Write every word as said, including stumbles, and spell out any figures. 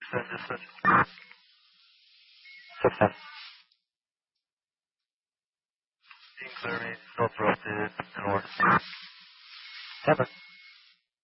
Send distance. six ten. Clear me, self rotated, north. Temper.